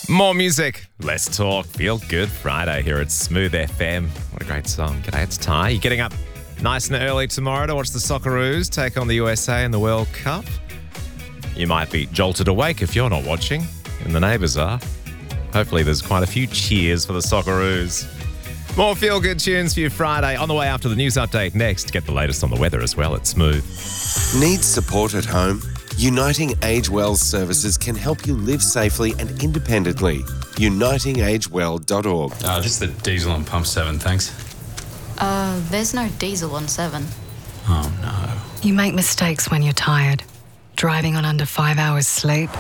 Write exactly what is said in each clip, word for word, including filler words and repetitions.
More music, less talk. Feel Good Friday here at Smooth F M. What a great song. G'day, it's Ty. You're getting up nice and early tomorrow to watch the Socceroos take on the U S A in the World Cup. You might be jolted awake if you're not watching, and the neighbours are. Hopefully there's quite a few cheers for the Socceroos. More feel-good tunes for you Friday. On the way after the news update next. Get the latest on the weather as well at Smooth. Need support at home? Uniting Age Well services can help you live safely and independently. uniting age well dot org. Uh, just the diesel on pump seven, thanks. Uh, there's no diesel on seven. Oh, no. You make mistakes when you're tired. Driving on under five hours sleep,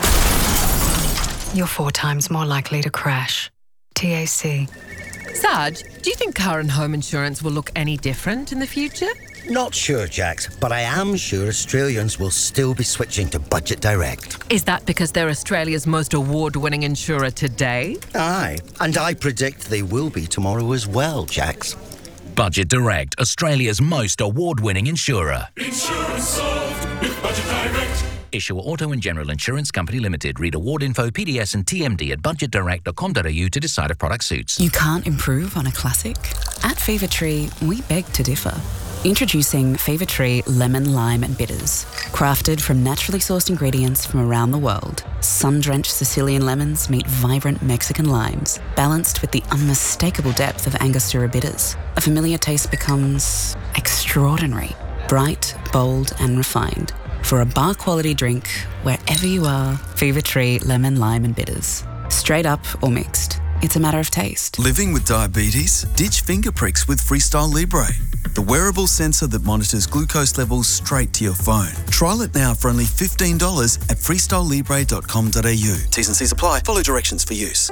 you're four times more likely to crash. T A C. Sarge, do you think car and home insurance will look any different in the future? Not sure, Jax, but I am sure Australians will still be switching to Budget Direct. Is that because they're Australia's most award-winning insurer today? Aye, and I predict they will be tomorrow as well, Jax. Budget Direct, Australia's most award-winning insurer. Insurance solved with Budget Direct. Issuer Auto and General Insurance Company Limited. Read award info, P D S and T M D at budget direct dot com dot a u to decide if product suits. You can't improve on a classic? At Fever Tree, we beg to differ. Introducing Fever Tree Lemon, Lime and Bitters. Crafted from naturally sourced ingredients from around the world, sun-drenched Sicilian lemons meet vibrant Mexican limes, balanced with the unmistakable depth of Angostura bitters. A familiar taste becomes extraordinary, bright, bold and refined. For a bar-quality drink, wherever you are, Fever Tree Lemon, Lime and Bitters. Straight up or mixed. It's a matter of taste. Living with diabetes? Ditch finger pricks with Freestyle Libre, the wearable sensor that monitors glucose levels straight to your phone. Trial it now for only fifteen dollars at freestyle libre dot com dot a u. T's and C's apply. Follow directions for use.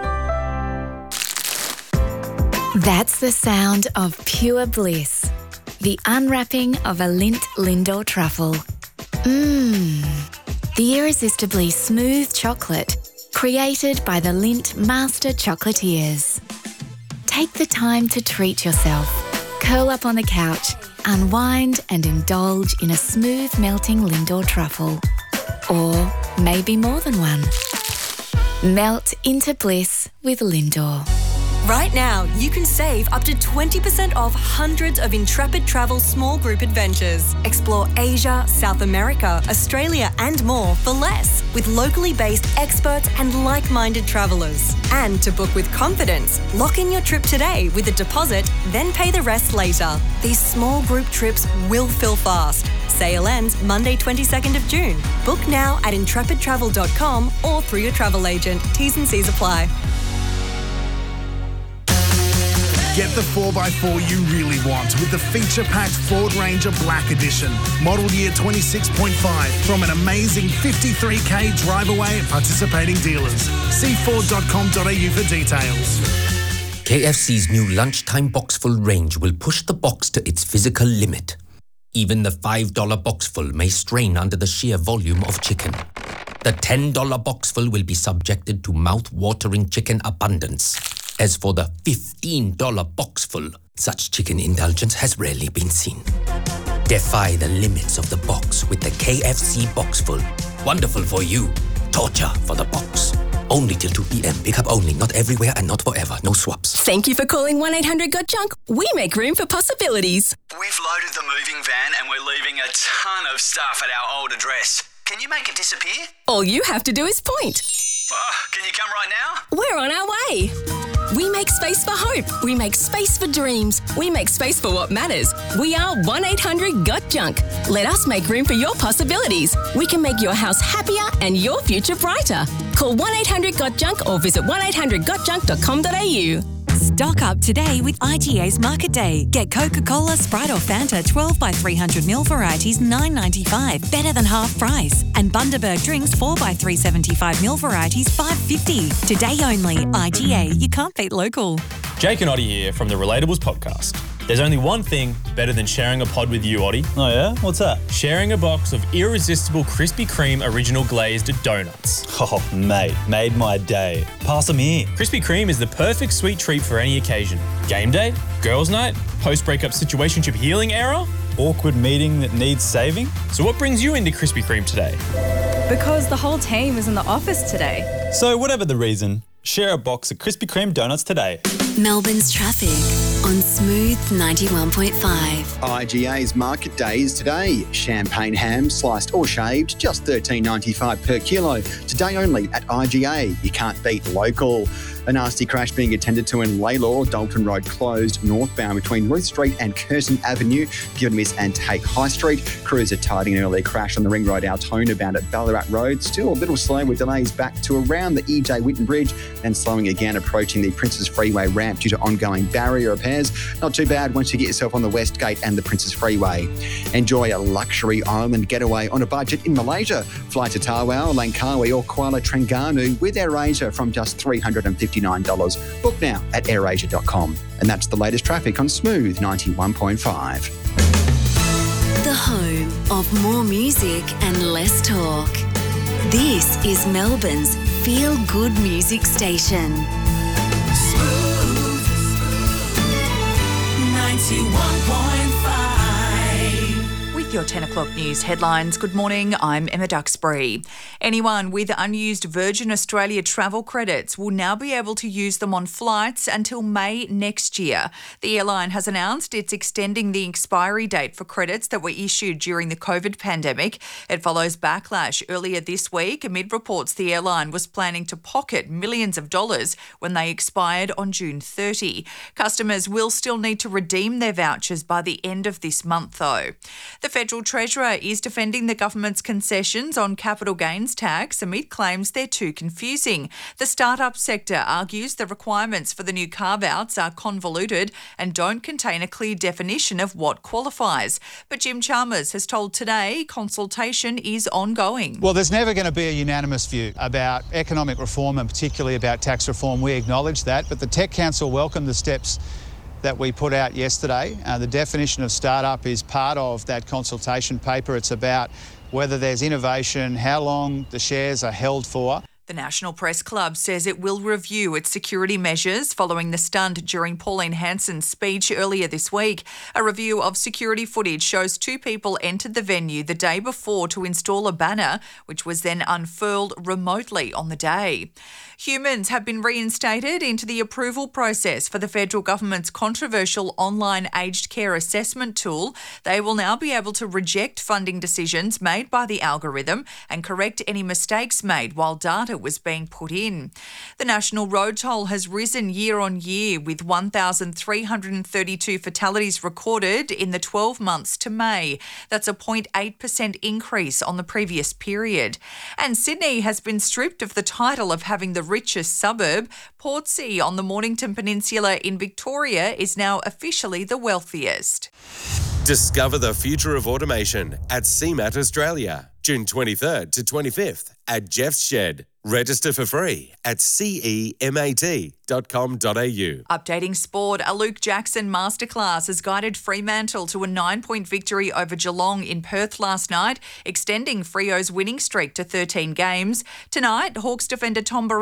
That's the sound of pure bliss. The unwrapping of a Lindt Lindor truffle. Mmm. The irresistibly smooth chocolate created by the Lindt Master Chocolatiers. Take the time to treat yourself. Curl up on the couch, unwind and indulge in a smooth melting Lindor truffle. Or maybe more than one. Melt into bliss with Lindor. Right now, you can save up to twenty percent off hundreds of Intrepid Travel small group adventures. Explore Asia, South America, Australia and more for less with locally based experts and like-minded travellers. And to book with confidence, lock in your trip today with a deposit, then pay the rest later. These small group trips will fill fast. Sale ends Monday twenty-second of June. Book now at intrepid travel dot com or through your travel agent. T's and C's apply. Get the four by four you really want with the feature-packed Ford Ranger Black Edition. Model year twenty-six point five from an amazing fifty-three k drive away at participating dealers. See ford dot com dot a u for details. K F C's new lunchtime boxful range will push the box to its physical limit. Even the five dollar boxful may strain under the sheer volume of chicken. The ten dollar boxful will be subjected to mouth-watering chicken abundance. As for the fifteen dollar boxful, such chicken indulgence has rarely been seen. Defy the limits of the box with the K F C Boxful. Wonderful for you. Torture for the box. Only till two p.m. Pick up only. Not everywhere and not forever. No swaps. Thank you for calling one eight hundred got junk. We make room for possibilities. We've loaded the moving van and we're leaving a ton of stuff at our old address. Can you make it disappear? All you have to do is point. Oh, can you come right now? We're on our way. We make space for hope. We make space for dreams. We make space for what matters. We are one eight hundred got junk. Let us make room for your possibilities. We can make your house happier and your future brighter. Call one eight hundred got junk or visit one eight hundred got junk dot com dot a u. Stock up today with I G A's Market Day. Get Coca-Cola, Sprite or Fanta twelve by three hundred milliliter varieties nine ninety-five, better than half price. And Bundaberg drinks four by three seventy-five milliliter varieties five fifty. Today only, I G A. You can't beat local. Jake and Oddie here from the Relatables podcast. There's only one thing better than sharing a pod with you, Oddie. Oh yeah? What's that? Sharing a box of irresistible Krispy Kreme original glazed donuts. Oh, mate, made my day. Pass them here. Krispy Kreme is the perfect sweet treat for any occasion. Game day, girls' night, post-breakup situationship healing era, awkward meeting that needs saving. So what brings you into Krispy Kreme today? Because the whole team is in the office today. So whatever the reason, share a box of Krispy Kreme donuts today. Melbourne's traffic on Smooth ninety-one point five. I G A's Market Day is today. Champagne ham, sliced or shaved, just thirteen ninety-five per kilo. Today only at I G A. You can't beat local. A nasty crash being attended to in Lalor. Dalton Road closed northbound between Ruth Street and Curzon Avenue. Given miss and take High Street. Crews are tidying an early crash on the Ring Road Altona bound at Ballarat Road. Still a little slow with delays back to around the E J Whitten Bridge and slowing again approaching the Princes Freeway ramp due to ongoing barrier repairs. Not too bad once you get yourself on the West Gate and the Princes Freeway. Enjoy a luxury island getaway on a budget in Malaysia. Fly to Tawau, Langkawi or Kuala Terengganu with AirAsia from just three hundred fifty-nine dollars. Book now at air asia dot com. And that's the latest traffic on Smooth ninety-one point five. The home of more music and less talk. This is Melbourne's feel-good music station. Smooth ninety-one point five. With your ten o'clock news headlines, good morning, I'm Emma Duxbury. Anyone with unused Virgin Australia travel credits will now be able to use them on flights until May next year. The airline has announced it's extending the expiry date for credits that were issued during the COVID pandemic. It follows backlash earlier this week amid reports the airline was planning to pocket millions of dollars when they expired on June thirtieth. Customers will still need to redeem their vouchers by the end of this month, though. The Federal Treasurer is defending the government's concessions on capital gains tax amid claims they're too confusing. The startup sector argues the requirements for the new carve-outs are convoluted and don't contain a clear definition of what qualifies. But Jim Chalmers has told Today consultation is ongoing. Well, there's never going to be a unanimous view about economic reform and particularly about tax reform. We acknowledge that, but the Tech Council welcomed the steps that we put out yesterday. Uh, the definition of startup is part of that consultation paper. It's about whether there's innovation, how long the shares are held for. The National Press Club says it will review its security measures following the stunt during Pauline Hanson's speech earlier this week. A review of security footage shows two people entered the venue the day before to install a banner, which was then unfurled remotely on the day. Humans have been reinstated into the approval process for the federal government's controversial online aged care assessment tool. They will now be able to reject funding decisions made by the algorithm and correct any mistakes made while data was being put in. The national road toll has risen year on year with one thousand three hundred thirty-two fatalities recorded in the twelve months to May. That's a zero point eight percent increase on the previous period. And Sydney has been stripped of the title of having the richest suburb. Portsea on the Mornington Peninsula in Victoria is now officially the wealthiest. Discover the future of automation at C MAT Australia, June twenty-third to twenty-fifth at Jeff's Shed. Register for free at cemat dot com dot a u. Updating sport, a Luke Jackson masterclass has guided Fremantle to a nine-point victory over Geelong in Perth last night, extending Freo's winning streak to thirteen games. Tonight, Hawks defender Tom